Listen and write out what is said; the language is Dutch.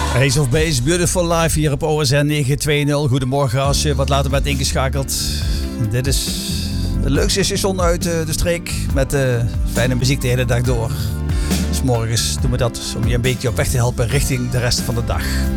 Ace of Base, Beautiful Life hier op OSN 920. Goedemorgen als je wat later bent ingeschakeld. Dit is de leukste station uit de streek met fijne muziek de hele dag door. Dus morgens doen we dat om je een beetje op weg te helpen richting de rest van de dag.